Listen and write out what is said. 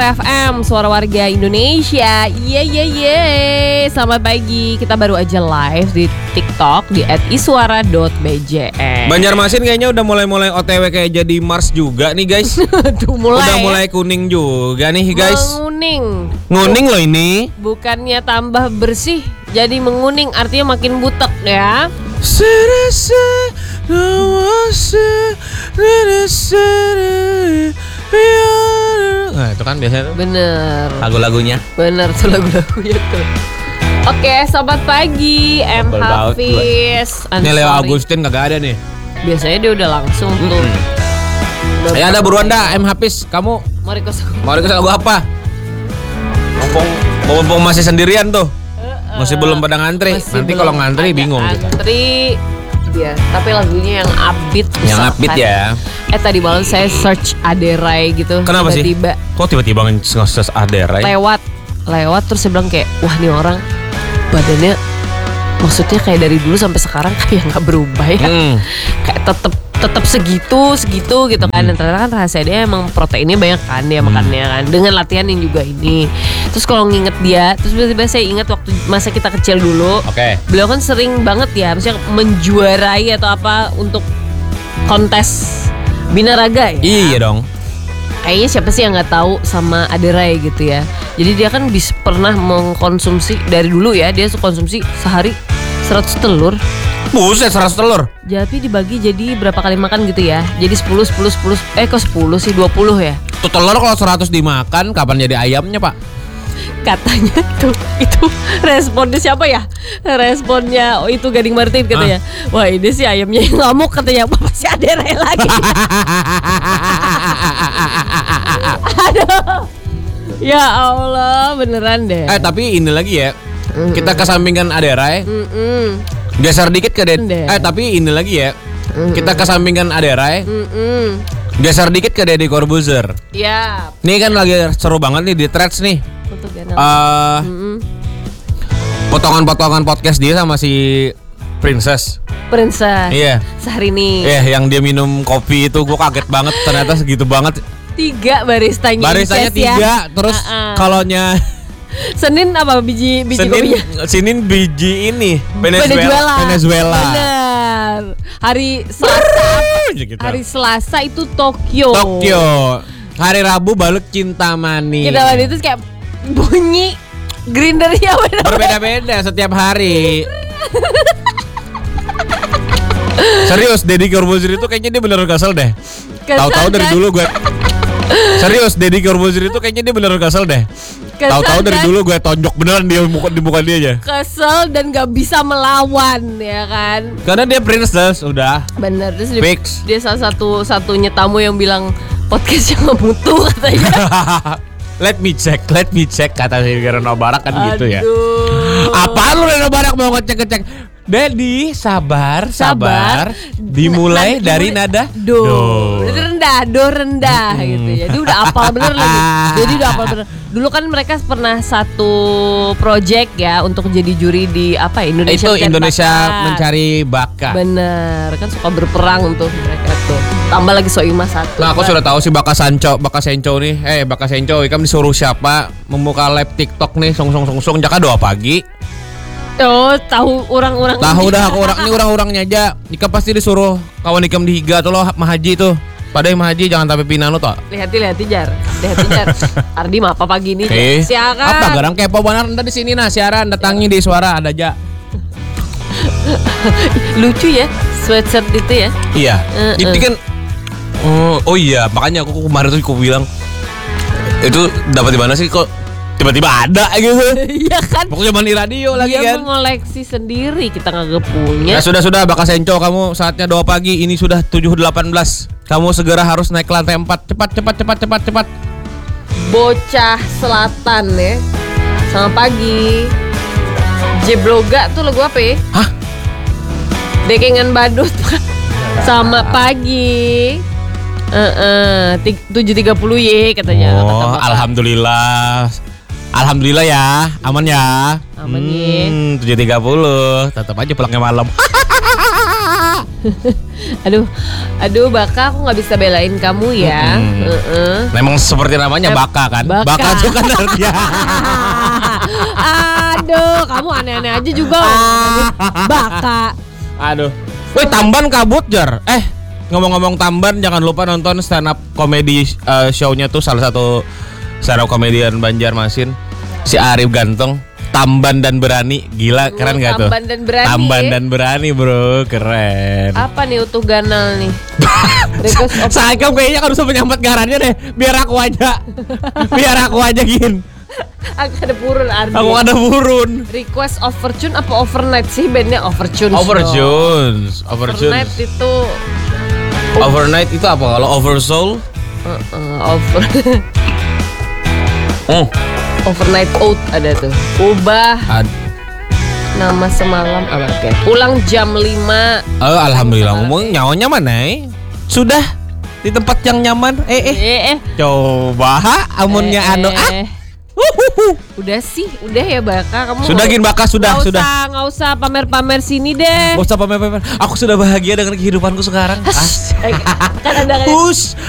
FM, suara warga Indonesia. Selamat pagi. Kita baru aja live di TikTok di @iswara.bjn. Banjarmasin kayaknya udah mulai OTW kayak jadi Mars juga nih guys. Tuh, udah mulai kuning juga nih guys. Nguning loh ini. Bukannya tambah bersih, jadi menguning, artinya makin butek ya. Nah itu kan biasanya tuh Bener. lagu-lagunya. Bener tuh lagu-lagunya tuh. Oke, selamat pagi M. Hafiz. Ini Leo Agustin kagak ada nih. Biasanya dia udah langsung tuh. Ya ada buruan dah M. Hafiz. Kamu mau request lagu apa? Mumpung masih sendirian tuh. Masih belum pada ngantri. Nanti kalau ngantri bingung kita. Ngantri dia, tapi lagunya yang upbeat. Yang upbeat ya. Tadi malam saya search Aderai gitu. Kenapa tiba-tiba, sih? Kok tiba-tiba nge-search Aderai? Lewat terus saya bilang kayak, wah nih orang badannya maksudnya kayak dari dulu sampai sekarang kayak nggak berubah ya. Kayak tetap segitu gitu kan. Dan ternyata kan rahasia dia emang proteinnya banyak kan dia makannya kan, dengan latihan yang juga ini. Terus kalau nginget dia, terus tiba-tiba saya ingat waktu masa kita kecil dulu. Beliau kan sering banget ya, maksudnya menjuarai atau apa untuk kontes binaraga ya. Iya dong. Kayaknya siapa sih yang nggak tahu sama Aderai gitu ya. Jadi dia kan pernah mengkonsumsi dari dulu ya, dia konsumsi sehari 100 telur. Buset, 100 telur. Tapi dibagi jadi berapa kali makan gitu ya. Jadi 10 kok 10 sih, 20 ya. Tuh telur kalau 100 dimakan kapan jadi ayamnya, Pak? Katanya itu responnya siapa ya? Responnya itu Gading Martin katanya. Wah, ini sih ayamnya yang ngamuk katanya. Apa sih Aderai lagi? Aduh. Ya Allah, beneran deh. Tapi ini lagi ya. Kita kesampingkan Aderai. Geser dikit ke tapi ini lagi ya. Kita kesampingkan Aderai. Geser dikit ke Deddy Corbuzier. Iya. Ini kan lagi seru banget nih di threads nih. Potongan-potongan podcast dia sama si Princess. Iya. Syahrini. Iya, yang dia minum kopi itu gue kaget banget, ternyata segitu banget. 3 baristanya 3 ya? Terus kalonya Senin apa biji kopinya? Senin biji ini Venezuela. Benar. Hari Selasa itu Tokyo. Hari Rabu balut Cinta Mani. Cinta Mani itu kayak bunyi grindernya berbeda-beda setiap hari. Serius, Deddy Corbuzier itu kayaknya dia bener kesel deh. Tahu-tahu dari dulu gue. Serius, Deddy Corbuzier itu kayaknya dia bener kesel deh. Tahu-tahu dari dulu gue tonjok beneran di muka dia aja. Kesel dan gak bisa melawan ya kan. Karena dia princess udah. Bener. Terus dia salah satunya tamu yang bilang podcastnya gak mutu katanya. Let me check kata si Reno Barak kan. Gitu ya. Apaan lu Reno Barak mau ngecek? Dedi, sabar. Dimulai dari nada do. Rendah gitu ya. Dia udah hafal bener lagi. Jadi udah hafal bener. Dulu kan mereka pernah satu project ya untuk jadi juri di apa Indonesia. Itu Indonesia Mencari Bakat. Bener, kan suka berperang tuh mereka tuh. Tambah lagi Soimah 1. Nah, aku sudah tahu sih Baka Senco nih. Baka Senco, kamu disuruh siapa membuka live TikTok nih song jaka doa pagi. Oh, tahu orang-orang. Tahu dah aku orang-orangnya aja. Ika pasti disuruh kawan ikam di Higa tuh loh Mahaji tuh. Padahal Mahaji jangan sampai pinanu toh. Lihat jar. Ardi mah apa pagi ini? Siaran. Apa garang kepo benar anda di sini nah siaran datangi di Suara ada aja. Lucu ya sweatshirt itu ya. Iya. Itu kan oh iya, makanya aku kemarin tuh aku bilang itu dapat di mana sih kok tiba-tiba ada gitu. Iya kan. Pokoknya zaman di radio lagi kan. Dia mengoleksi sendiri, kita nggak punya. Ya sudah Baka Senco, kamu saatnya doa pagi. Ini sudah 7.18. Kamu segera harus naik ke lantai 4. Cepat. Bocah Selatan ya. Sama pagi. Jebloga tuh lagu apa ya? Hah? Dekengan Badut. Sama pagi. 7.30 ya katanya. Oh, Alhamdulillah ya, aman ya. Aman ya. 7.30, tetap aja pulangnya malam. Aduh Baka, aku nggak bisa belain kamu ya. Memang seperti namanya Baka kan. Baka itu kan artinya. Aduh, kamu aneh-aneh aja juga. Baka. Aduh. Woi, Tamban kabut Jar. Ngomong-ngomong Tamban, jangan lupa nonton stand up comedy show-nya tuh salah satu stand up komedian Banjarmasin, si Arif Ganteng. Tamban dan berani, gila keren gak tuh? Tamban dan berani. Tamban dan berani bro, keren. Apa nih utuh ganal nih? Saya kayaknya kan usah menyambat garannya deh, biar aku aja Gin. Aku ada burun Ardi. Aku ada burun. Request of Fortune apa Overnight sih bandnya? Overtune. Overnight itu. Overnight itu apa? Kalau Oversoul? Overnight Out ada tuh. Ubah nama semalam apa kayak pulang jam 5. Alhamdulillah ngomong nyawanya mana? Sudah di tempat yang nyaman. Coba amunnya Udah ya Baka, kamu sudah Gin Baka sudah. Nggak usah pamer-pamer sini deh. Nggak usah pamer. Aku sudah bahagia dengan kehidupanku sekarang. Kan ada